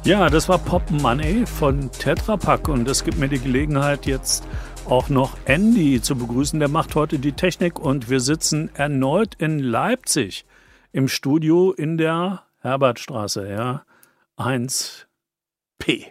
Ja, das war Pop Money von Tetra Pak und das gibt mir die Gelegenheit, jetzt auch noch Andy zu begrüßen. Der macht heute die Technik und wir sitzen erneut in Leipzig im Studio in der Herbertstraße, ja, 1P.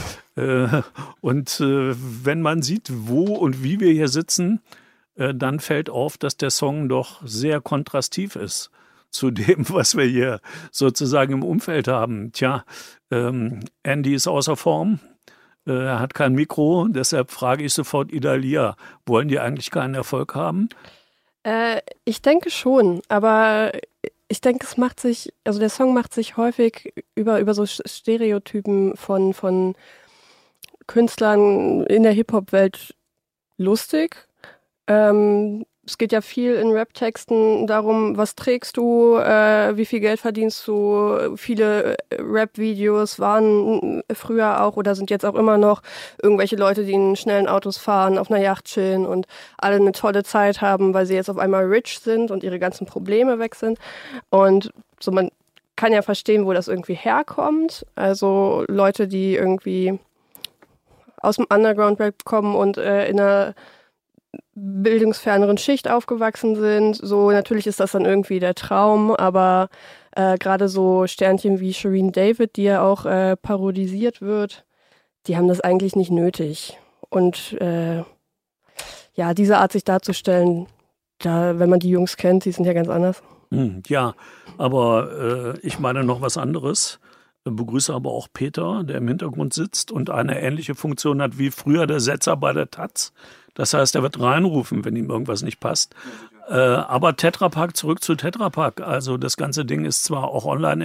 Wenn man sieht, wo und wie wir hier sitzen, dann fällt auf, dass der Song doch sehr kontrastiv ist zu dem, was wir hier sozusagen im Umfeld haben. Tja, Andy ist außer Form, er hat kein Mikro, deshalb frage ich sofort Idalia, wollen die eigentlich keinen Erfolg haben? Ich denke schon, aber ich denke, der Song macht sich häufig über so Stereotypen von Künstlern in der Hip-Hop-Welt lustig. Es geht ja viel in Rap-Texten darum, was trägst du, wie viel Geld verdienst du. Viele Rap-Videos waren früher auch oder sind jetzt auch immer noch irgendwelche Leute, die in schnellen Autos fahren, auf einer Yacht chillen und alle eine tolle Zeit haben, weil sie jetzt auf einmal rich sind und ihre ganzen Probleme weg sind. Und so, man kann ja verstehen, wo das irgendwie herkommt. Also Leute, die irgendwie aus dem Underground-Rap kommen und in einer bildungsferneren Schicht aufgewachsen sind. So, natürlich ist das dann irgendwie der Traum, aber gerade so Sternchen wie Shireen David, die ja auch parodisiert wird, die haben das eigentlich nicht nötig. Und diese Art sich darzustellen, wenn man die Jungs kennt, die sind ja ganz anders. Ja, aber ich meine noch was anderes. Begrüße aber auch Peter, der im Hintergrund sitzt und eine ähnliche Funktion hat wie früher der Setzer bei der Taz. Das heißt, er wird reinrufen, wenn ihm irgendwas nicht passt. Aber Tetra Pak, zurück zu Tetra Pak. Also das ganze Ding ist zwar auch online